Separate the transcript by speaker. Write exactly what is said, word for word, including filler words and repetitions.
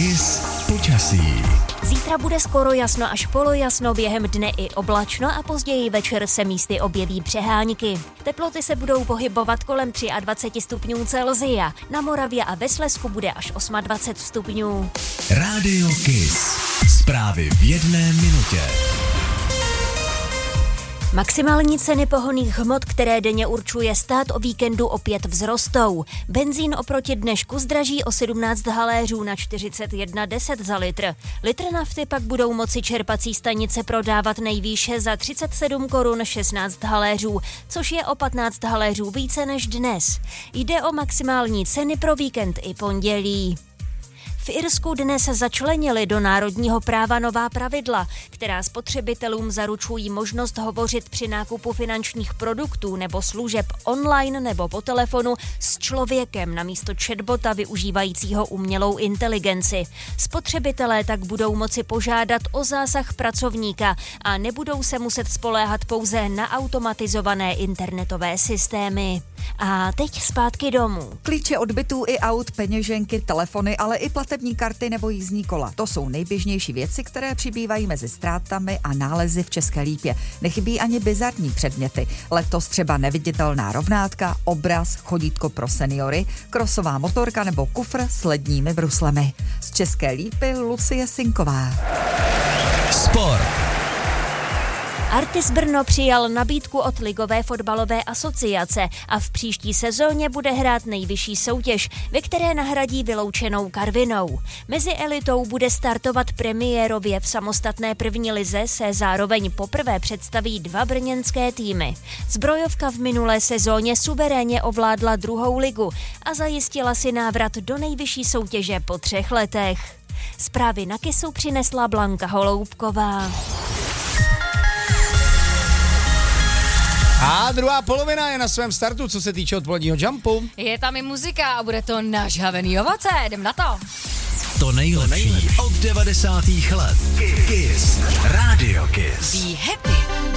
Speaker 1: Kiss počasí.
Speaker 2: Zítra bude skoro jasno až polojasno, během dne i oblačno a později večer se místy objeví přehánky. Teploty se budou pohybovat kolem dvacet tři stupňů Celsia. Na Moravě a ve Slezsku bude až dvacet osm stupňů.
Speaker 1: Rádio Kiss. Zprávy v jedné minutě.
Speaker 2: Maximální ceny pohonných hmot, které denně určuje stát, o víkendu opět vzrostou. Benzín oproti dnešku zdraží o sedmnáct haléřů na čtyřicet jedna deset za litr. Litr nafty pak budou moci čerpací stanice prodávat nejvýše za třicet sedm korun šestnáct haléřů, což je o patnáct haléřů více než dnes. Jde o maximální ceny pro víkend i pondělí. V Irsku dnes začlenili do národního práva nová pravidla, která spotřebitelům zaručují možnost hovořit při nákupu finančních produktů nebo služeb online nebo po telefonu s člověkem namísto chatbota využívajícího umělou inteligenci. Spotřebitelé tak budou moci požádat o zásah pracovníka a nebudou se muset spoléhat pouze na automatizované internetové systémy. A teď zpátky domů.
Speaker 3: Klíče od bytů i aut, peněženky, telefony, ale i platební karty nebo jízdní kola. To jsou nejběžnější věci, které přibývají mezi ztrátami a nálezy v České Lípě. Nechybí ani bizarní předměty. Letos třeba neviditelná rovnátka, obraz, chodítko pro seniory, krosová motorka nebo kufr s ledními bruslemi. Z České Lípy Lucie Sinková.
Speaker 1: Sport.
Speaker 2: Artis Brno přijal nabídku od Ligové fotbalové asociace a v příští sezóně bude hrát nejvyšší soutěž, ve které nahradí vyloučenou Karvinou. Mezi elitou bude startovat premiérově. V samostatné první lize se zároveň poprvé představí dva brněnské týmy. Zbrojovka v minulé sezóně suverénně ovládla druhou ligu a zajistila si návrat do nejvyšší soutěže po třech letech. Zprávy na Kissu přinesla Blanka Holoubková.
Speaker 4: A druhá polovina je na svém startu, co se týče odpoledního jumpu.
Speaker 5: Je tam i muzika a bude to nažhavený ovoce, jdem na to.
Speaker 1: To nejlepší od devadesátých let. Kiss. Rádio Kiss.
Speaker 5: Be happy.